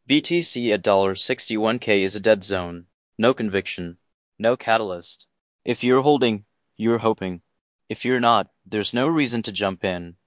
BTC at $61K is a dead zone. No conviction. No catalyst. If you're holding, you're hoping. If you're not, there's no reason to jump in.